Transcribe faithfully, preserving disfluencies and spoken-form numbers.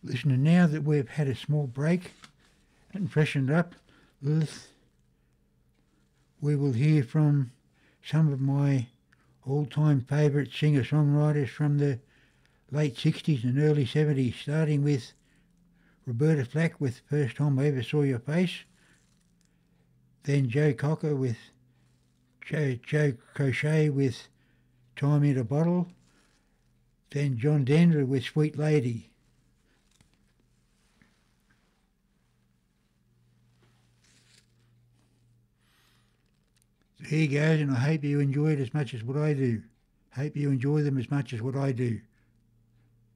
Listen, now that we've had a small break and freshened up, we will hear from some of my all-time favourite singer-songwriters from the late sixties and early seventies, starting with Roberta Flack with First Time I Ever Saw Your Face, then Joe Cocker with Joe, Joe Crochet with Time in a Bottle, then John Denver with Sweet Lady. So here goes, and I hope you enjoy it as much as what I do. Hope you enjoy them as much as what I do.